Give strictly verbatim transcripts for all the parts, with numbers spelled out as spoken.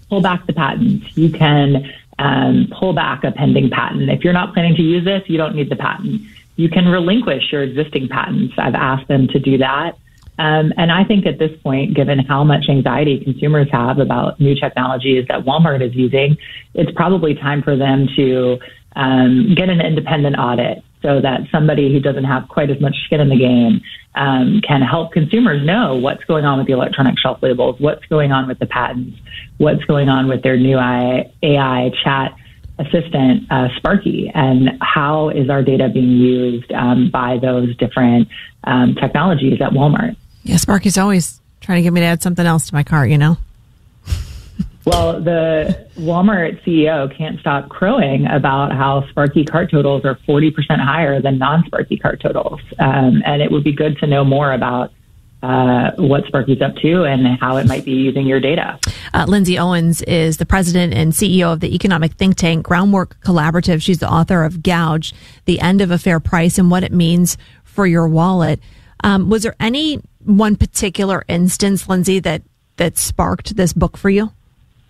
pull back the patent. You can um, pull back a pending patent. If you're not planning to use this, you don't need the patent. You can relinquish your existing patents. I've asked them to do that. Um, and I think at this point, given how much anxiety consumers have about new technologies that Walmart is using, it's probably time for them to um, get an independent audit so that somebody who doesn't have quite as much skin in the game um, can help consumers know what's going on with the electronic shelf labels, what's going on with the patents, what's going on with their new A I chat assistant, uh, Sparky, and how is our data being used um, by those different um, technologies at Walmart. Yeah, Sparky's always trying to get me to add something else to my cart, you know? Well, the Walmart C E O can't stop crowing about how Sparky cart totals are forty percent higher than non-Sparky cart totals. Um, and it would be good to know more about uh, what Sparky's up to and how it might be using your data. Uh, Lindsay Owens is the president and C E O of the economic think tank Groundwork Collaborative. She's the author of Gouge, The End of a Fair Price and What It Means for Your Wallet. Um, was there any one particular instance, Lindsay, that, that sparked this book for you?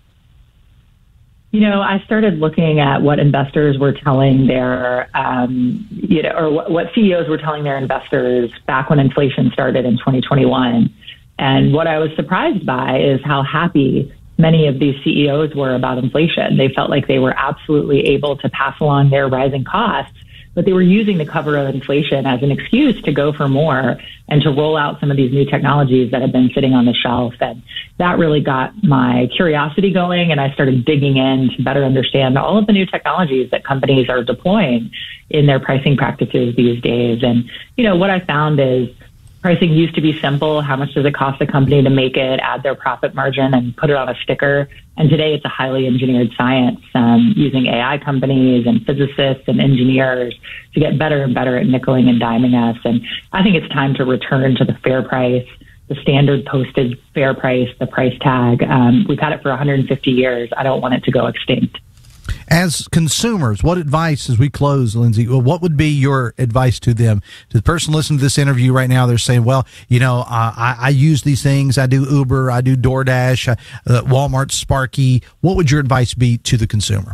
You know, I started looking at what investors were telling their, um, you know, or what, what C E Os were telling their investors back when inflation started in twenty twenty-one. And what I was surprised by is how happy many of these C E Os were about inflation. They felt like they were absolutely able to pass along their rising costs, but they were using the cover of inflation as an excuse to go for more and to roll out some of these new technologies that have been sitting on the shelf. And that really got my curiosity going, and I started digging in to better understand all of the new technologies that companies are deploying in their pricing practices these days. And, you know, what I found is pricing used to be simple. How much does it cost a company to make it, add their profit margin, and put it on a sticker? And today it's a highly engineered science um, using A I companies and physicists and engineers to get better and better at nickeling and diming us. And I think it's time to return to the fair price, the standard posted fair price, the price tag. Um, we've had it for one hundred fifty years. I don't want it to go extinct. As consumers, what advice, as we close, Lindsay, what would be your advice to them? To the person listening to this interview right now, they're saying, well, you know, uh, I, I use these things. I do Uber, I do DoorDash, uh, Walmart, Sparky. What would your advice be to the consumer?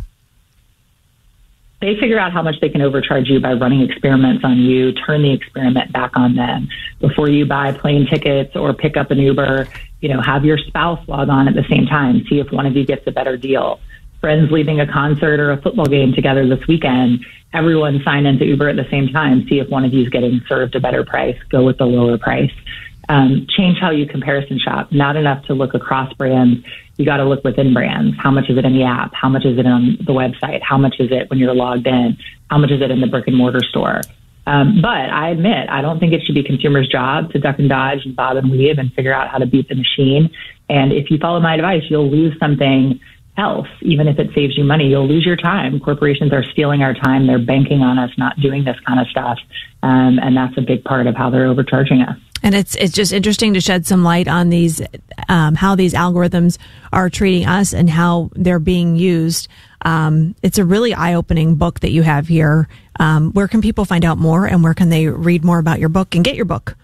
They figure out how much they can overcharge you by running experiments on you, turn the experiment back on them. Before you buy plane tickets or pick up an Uber, you know, have your spouse log on at the same time. See if one of you gets a better deal. Friends leaving a concert or a football game together this weekend, everyone sign into Uber at the same time. See if one of you is getting served a better price. Go with the lower price. Um, change how you comparison shop. Not enough to look across brands. You got to look within brands. How much is it in the app? How much is it on the website? How much is it when you're logged in? How much is it in the brick and mortar store? Um, but I admit, I don't think it should be consumers' job to duck and dodge and bob and weave and figure out how to beat the machine. And if you follow my advice, you'll lose something else. Even if it saves you money, you'll lose your time. Corporations are stealing our time. They're banking on us not doing this kind of stuff. Um, and that's a big part of how they're overcharging us. And it's it's just interesting to shed some light on these, um, how these algorithms are treating us and how they're being used. Um, it's a really eye-opening book that you have here. Um, where can people find out more, and where can they read more about your book and get your book?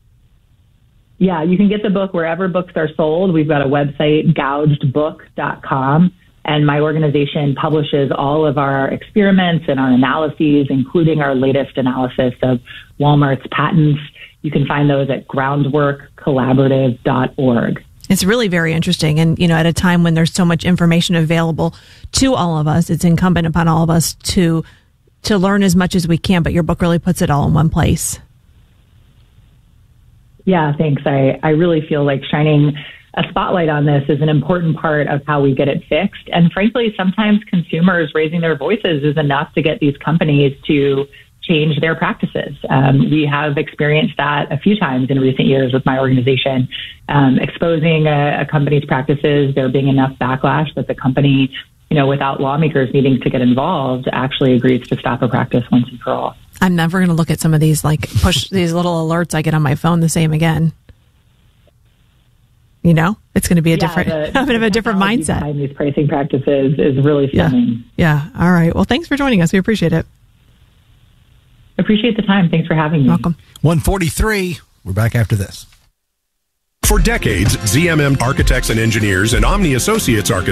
Yeah, you can get the book wherever books are sold. We've got a website, gouged book dot com, and my organization publishes all of our experiments and our analyses, including our latest analysis of Walmart's patents. You can find those at groundwork collaborative dot org. It's really very interesting. And, you know, at a time when there's so much information available to all of us, it's incumbent upon all of us to to learn as much as we can. But your book really puts it all in one place. Yeah, thanks. I, I really feel like shining a spotlight on this is an important part of how we get it fixed. And frankly, sometimes consumers raising their voices is enough to get these companies to change their practices. Um, we have experienced that a few times in recent years with my organization, um, exposing a, a company's practices, there being enough backlash that the company, you know, without lawmakers needing to get involved, actually agrees to stop a practice once and for all. I'm never going to look at some of these, like push these little alerts I get on my phone the same again. You know, it's going to be a yeah, different, the, a bit of a different mindset. Behind these pricing practices is really stunning. Yeah. yeah. All right. Well, thanks for joining us. We appreciate it. Appreciate the time. Thanks for having me. Welcome. one forty-three. We're back after this. For decades, Z M M Architects and Engineers and Omni Associates Architects